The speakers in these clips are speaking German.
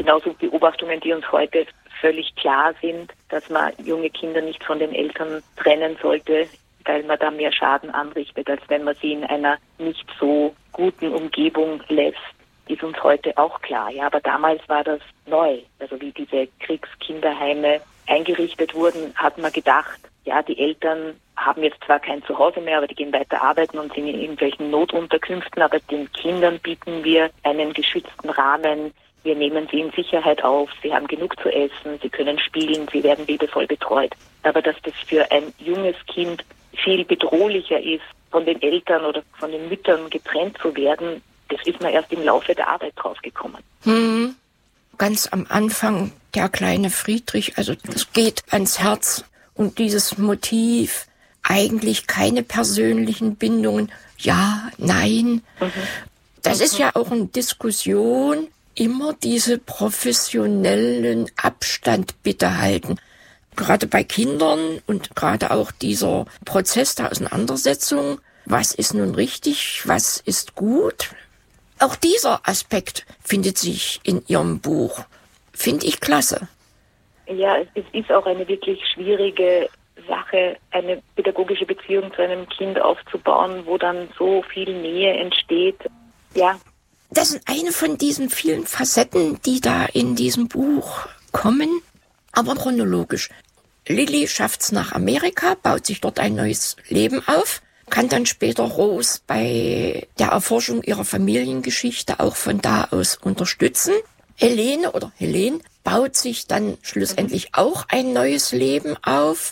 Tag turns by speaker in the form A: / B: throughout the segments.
A: genauso Beobachtungen, die uns heute völlig klar sind, dass man junge Kinder nicht von den Eltern trennen sollte, weil man da mehr Schaden anrichtet, als wenn man sie in einer nicht so guten Umgebung lässt, ist uns heute auch klar. Ja, aber damals war das neu. Also wie diese Kriegskinderheime eingerichtet wurden, hat man gedacht, ja, die Eltern haben jetzt zwar kein Zuhause mehr, aber die gehen weiter arbeiten und sind in irgendwelchen Notunterkünften, aber den Kindern bieten wir einen geschützten Rahmen. Wir nehmen sie in Sicherheit auf, sie haben genug zu essen, sie können spielen, sie werden liebevoll betreut. Aber dass das für ein junges Kind viel bedrohlicher ist, von den Eltern oder von den Müttern getrennt zu werden, das ist man erst im Laufe der Arbeit draufgekommen.
B: Ganz am Anfang der kleine Friedrich, also das geht ans Herz. Und dieses Motiv, eigentlich keine persönlichen Bindungen, ja, nein. Das ist ja auch eine Diskussion, immer diese professionellen Abstand bitte halten. Gerade bei Kindern und gerade auch dieser Prozess der Auseinandersetzung, was ist nun richtig, was ist gut. Auch dieser Aspekt findet sich in Ihrem Buch. Finde ich klasse.
A: Ja, es ist auch eine wirklich schwierige Sache, eine pädagogische Beziehung zu einem Kind aufzubauen, wo dann so viel Nähe entsteht. Ja.
B: Das sind eine von diesen vielen Facetten, die da in diesem Buch kommen, aber chronologisch. Lilly schafft's nach Amerika, baut sich dort ein neues Leben auf, kann dann später Rose bei der Erforschung ihrer Familiengeschichte auch von da aus unterstützen. Helene baut sich dann schlussendlich auch ein neues Leben auf,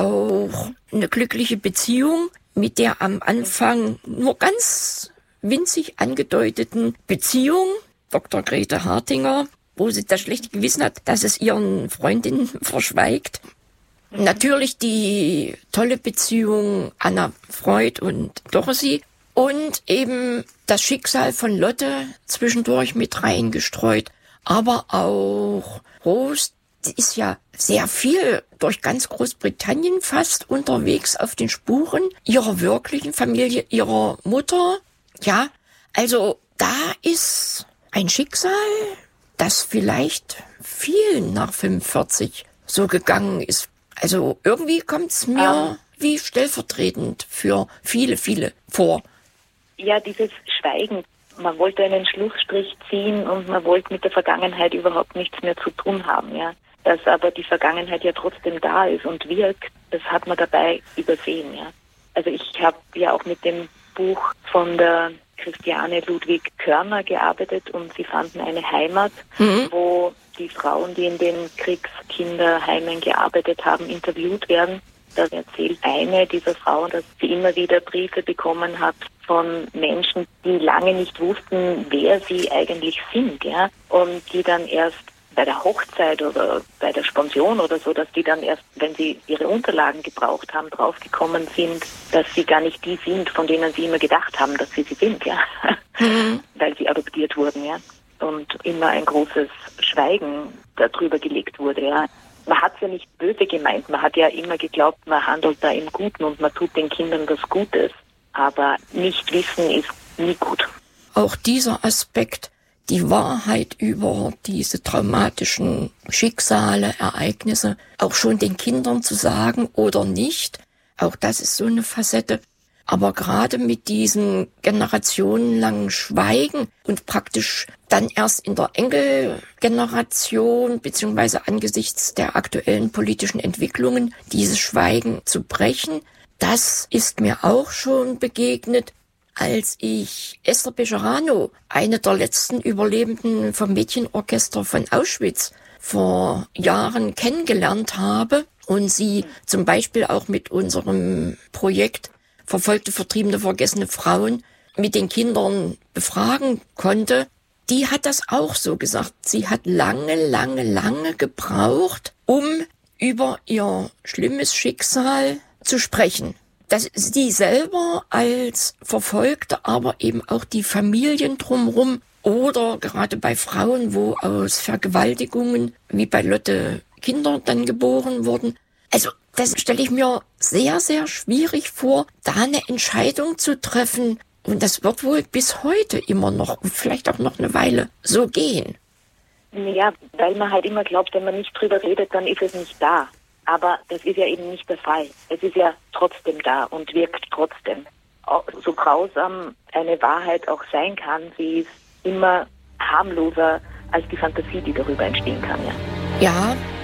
B: auch eine glückliche Beziehung mit der am Anfang nur ganz winzig angedeuteten Beziehung, Dr. Grete Hartinger, wo sie das schlechte Gewissen hat, dass es ihren Freundinnen verschweigt. Natürlich die tolle Beziehung Anna Freud und Dorothy und eben das Schicksal von Lotte zwischendurch mit reingestreut. Aber auch Rose, die ist ja sehr viel durch ganz Großbritannien fast unterwegs auf den Spuren ihrer wirklichen Familie, ihrer Mutter. Ja, also da ist ein Schicksal, das vielleicht vielen nach 45 so gegangen ist. Also irgendwie kommt's mir wie stellvertretend für viele, viele vor.
A: Ja, dieses Schweigen. Man wollte einen Schlussstrich ziehen und man wollte mit der Vergangenheit überhaupt nichts mehr zu tun haben. Ja. Dass aber die Vergangenheit ja trotzdem da ist und wirkt, das hat man dabei übersehen. Ja. Also ich habe ja auch mit dem Buch von der Christiane Ludwig Körner gearbeitet und sie fanden eine Heimat, wo die Frauen, die in den Kriegskinderheimen gearbeitet haben, interviewt werden. Da erzählt eine dieser Frauen, dass sie immer wieder Briefe bekommen hat von Menschen, die lange nicht wussten, wer sie eigentlich sind, ja, und die dann erst bei der Hochzeit oder bei der Spension oder so, dass die dann erst, wenn sie ihre Unterlagen gebraucht haben, draufgekommen sind, dass sie gar nicht die sind, von denen sie immer gedacht haben, dass sie sind, ja, weil sie adoptiert wurden, ja, und immer ein großes Schweigen darüber gelegt wurde, ja. Man hat es ja nicht böse gemeint, man hat ja immer geglaubt, man handelt da im Guten und man tut den Kindern was Gutes, aber nicht wissen ist nie gut.
B: Auch dieser Aspekt, die Wahrheit über diese traumatischen Schicksale, Ereignisse, auch schon den Kindern zu sagen oder nicht, auch das ist so eine Facette. Aber gerade mit diesem generationenlangen Schweigen und praktisch dann erst in der Enkelgeneration beziehungsweise angesichts der aktuellen politischen Entwicklungen dieses Schweigen zu brechen, das ist mir auch schon begegnet, als ich Esther Bejarano, eine der letzten Überlebenden vom Mädchenorchester von Auschwitz, vor Jahren kennengelernt habe und sie zum Beispiel auch mit unserem Projekt Verfolgte, Vertriebene, Vergessene Frauen mit den Kindern befragen konnte, die hat das auch so gesagt. Sie hat lange gebraucht, um über ihr schlimmes Schicksal zu sprechen. Dass sie selber als Verfolgte, aber eben auch die Familien drumherum oder gerade bei Frauen, wo aus Vergewaltigungen, wie bei Lotte, Kinder dann geboren wurden. Also das stelle ich mir sehr, sehr schwierig vor, da eine Entscheidung zu treffen. Und das wird wohl bis heute immer noch und vielleicht auch noch eine Weile so gehen.
A: Ja, weil man halt immer glaubt, wenn man nicht drüber redet, dann ist es nicht da. Aber das ist ja eben nicht der Fall. Es ist ja trotzdem da und wirkt trotzdem. Auch so grausam eine Wahrheit auch sein kann, sie ist immer harmloser als die Fantasie, die darüber entstehen kann. Ja.
B: Ja,